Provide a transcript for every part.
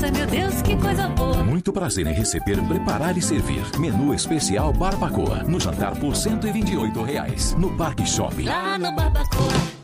Nossa, meu Deus, que coisa boa. Muito prazer em receber, preparar e servir. Menu especial Barbacoa. No jantar por R$ 128. No Parque Shopping. Lá no Barbacoa.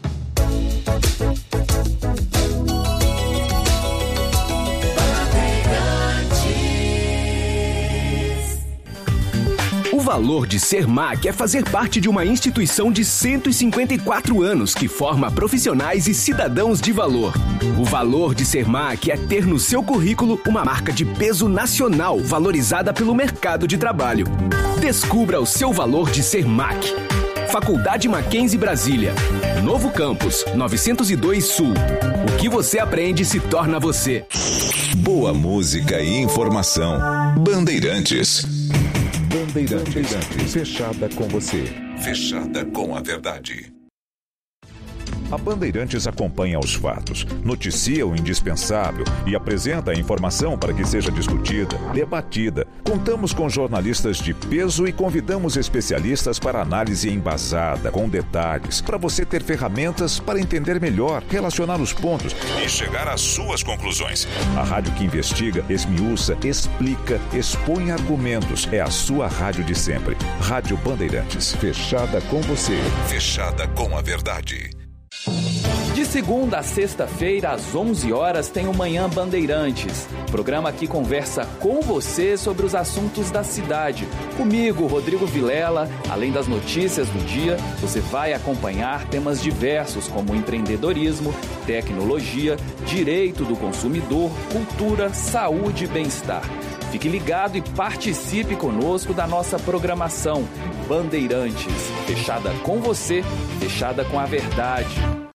O valor de ser MAC é fazer parte de uma instituição de 154 anos que forma profissionais e cidadãos de valor. O valor de ser MAC é ter no seu currículo uma marca de peso nacional valorizada pelo mercado de trabalho. Descubra o seu valor de ser MAC. Faculdade Mackenzie Brasília. Novo Campus, 902 Sul. O que você aprende se torna você. Boa música e informação. Bandeirantes. Bandeirantes. Fechada com você. Fechada com a verdade. A Bandeirantes acompanha os fatos, noticia o indispensável e apresenta a informação para que seja discutida, debatida. Contamos com jornalistas de peso e convidamos especialistas para análise embasada, com detalhes, para você ter ferramentas para entender melhor, relacionar os pontos e chegar às suas conclusões. A rádio que investiga, esmiuça, explica, expõe argumentos. É a sua rádio de sempre. Rádio Bandeirantes. Fechada com você. Fechada com a verdade. De segunda a sexta-feira, às 11 horas, tem o Manhã Bandeirantes. Programa que conversa com você sobre os assuntos da cidade. Comigo, Rodrigo Vilela, além das notícias do dia, você vai acompanhar temas diversos como empreendedorismo, tecnologia, direito do consumidor, cultura, saúde e bem-estar. Fique ligado e participe conosco da nossa programação. Bandeirantes, fechada com você, fechada com a verdade.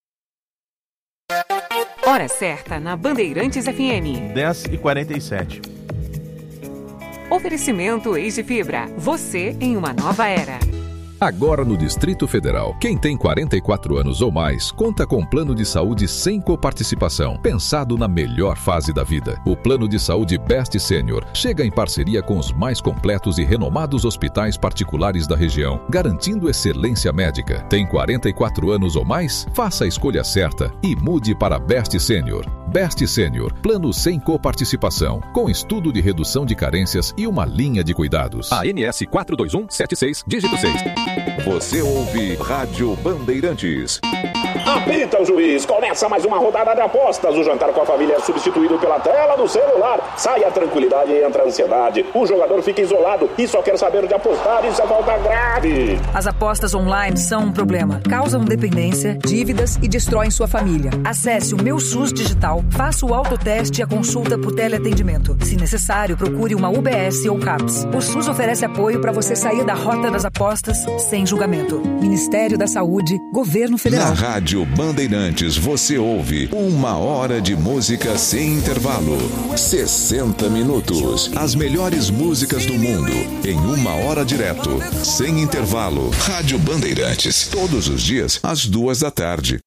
Hora certa na Bandeirantes FM. 10h47. Oferecimento Eis de Fibra. Você em uma nova era. Agora no Distrito Federal, quem tem 44 anos ou mais conta com plano de saúde sem coparticipação, pensado na melhor fase da vida. O plano de saúde Best Senior chega em parceria com os mais completos e renomados hospitais particulares da região, garantindo excelência médica. Tem 44 anos ou mais? Faça a escolha certa e mude para Best Senior. Best Senior, plano sem coparticipação, com estudo de redução de carências e uma linha de cuidados. ANS 42176, dígito 6. Você ouve Rádio Bandeirantes. Apita o juiz, começa mais uma rodada de apostas. O jantar com a família é substituído pela tela do celular. Sai a tranquilidade e entra a ansiedade. O jogador fica isolado e só quer saber de apostar. Isso é falta grave. As apostas online são um problema. Causam dependência, dívidas e destroem sua família. Acesse o Meu SUS Digital, faça o autoteste e a consulta por teleatendimento. Se necessário, procure uma UBS ou CAPS. O SUS oferece apoio para você sair da rota das apostas sem julgamento. Ministério da Saúde, Governo Federal. Na Rádio Bandeirantes você ouve 1 hora de música sem intervalo. 60 minutos. As melhores músicas do mundo em 1 hora direto, sem intervalo. Rádio Bandeirantes. Todos os dias, às 14h.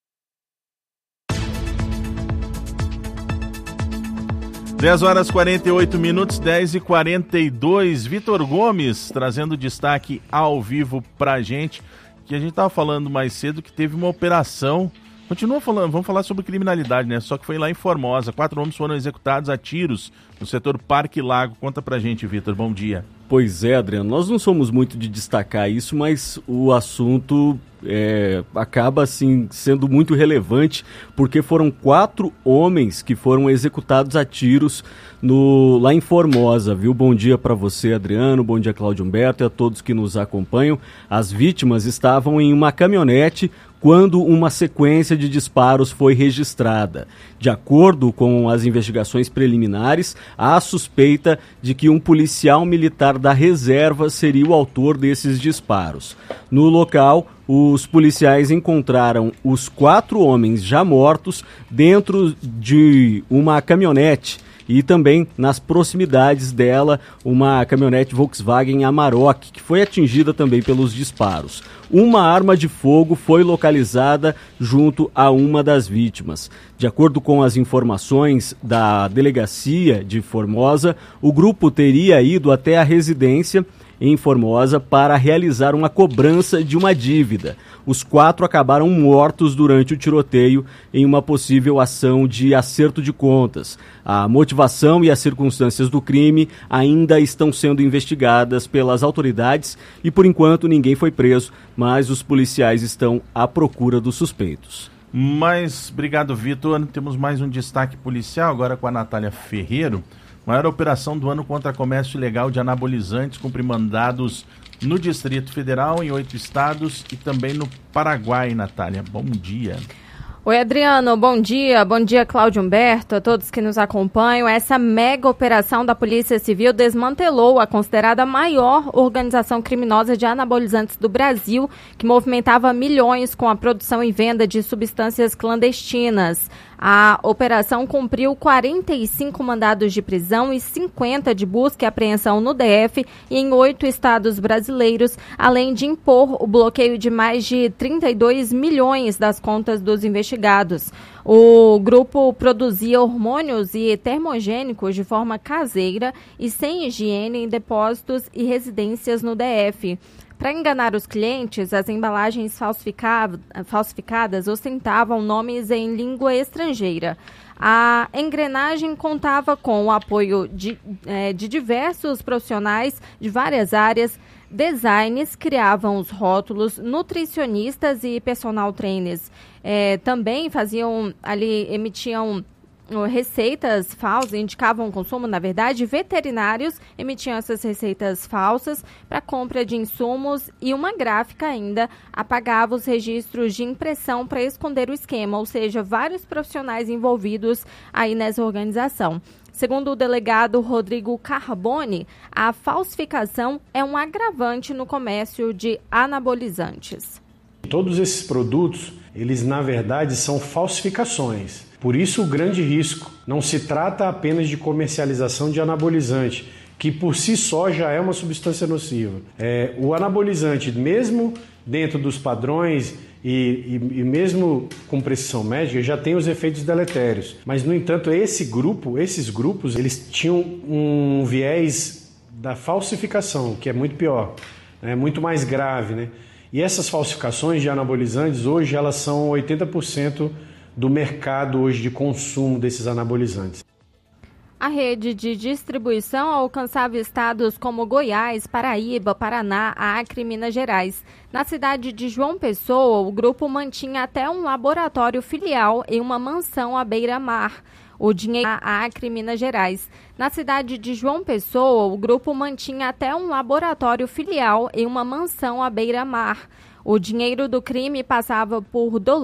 10h48, 10h42. Vitor Gomes trazendo destaque ao vivo pra gente, que a gente tava falando mais cedo que teve uma operação. Continua falando, vamos falar sobre criminalidade, né? Só que foi lá em Formosa. 4 homens foram executados a tiros no setor Parque Lago. Conta pra gente, Vitor. Bom dia. Pois é, Adriano. Nós não somos muito de destacar isso, mas o assunto acaba assim sendo muito relevante, porque foram 4 homens que foram executados a tiros lá em Formosa, viu? Bom dia para você, Adriano, bom dia, Cláudio Humberto, e a todos que nos acompanham. As vítimas estavam em uma caminhonete quando uma sequência de disparos foi registrada. De acordo com as investigações preliminares, há suspeita de que um policial militar da reserva seria o autor desses disparos. No local, os policiais encontraram os 4 homens já mortos dentro de uma caminhonete e também nas proximidades dela uma caminhonete Volkswagen Amarok, que foi atingida também pelos disparos. Uma arma de fogo foi localizada junto a uma das vítimas. De acordo com as informações da delegacia de Formosa, o grupo teria ido até a residência em Formosa para realizar uma cobrança de uma dívida. Os 4 acabaram mortos durante o tiroteio em uma possível ação de acerto de contas. A motivação e as circunstâncias do crime ainda estão sendo investigadas pelas autoridades e, por enquanto, ninguém foi preso, mas os policiais estão à procura dos suspeitos. Mas, obrigado, Vitor. Temos mais um destaque policial, agora com a Natália Ferreiro. Maior operação do ano contra comércio ilegal de anabolizantes, cumpre mandados no Distrito Federal, em 8 estados e também no Paraguai, Natália. Bom dia. Oi, Adriano, bom dia. Bom dia, Cláudio Humberto, a todos que nos acompanham. Essa mega operação da Polícia Civil desmantelou a considerada maior organização criminosa de anabolizantes do Brasil, que movimentava milhões com a produção e venda de substâncias clandestinas. A operação cumpriu 45 mandados de prisão e 50 de busca e apreensão no DF e em 8 estados brasileiros, além de impor o bloqueio de mais de 32 milhões das contas dos investigados. O grupo produzia hormônios e termogênicos de forma caseira e sem higiene em depósitos e residências no DF. Para enganar os clientes, as embalagens falsificadas ostentavam nomes em língua estrangeira. A engrenagem contava com o apoio de diversos profissionais de várias áreas. Designers criavam os rótulos, nutricionistas e personal trainers também emitiam receitas falsas, indicavam o consumo, na verdade, veterinários emitiam essas receitas falsas para compra de insumos e uma gráfica ainda apagava os registros de impressão para esconder o esquema, ou seja, vários profissionais envolvidos aí nessa organização. Segundo o delegado Rodrigo Carboni, a falsificação é um agravante no comércio de anabolizantes. Todos esses produtos, eles na verdade são falsificações. Por isso o grande risco. Não se trata apenas de comercialização de anabolizante, que por si só já é uma substância nociva. O anabolizante, mesmo dentro dos padrões e mesmo com prescrição médica, já tem os efeitos deletérios. Mas, no entanto, esses grupos, eles tinham um viés da falsificação, que é muito pior, muito mais grave, né? E essas falsificações de anabolizantes, hoje, elas são 80% do mercado hoje de consumo desses anabolizantes. A rede de distribuição alcançava estados como Goiás, Paraíba, Paraná, Acre e Minas Gerais. Na cidade de João Pessoa, o grupo mantinha até um laboratório filial em uma mansão à beira-mar. O dinheiro Acre e Minas Gerais. Na cidade de João Pessoa, o grupo mantinha até um laboratório filial em uma mansão à beira-mar. O dinheiro do crime passava por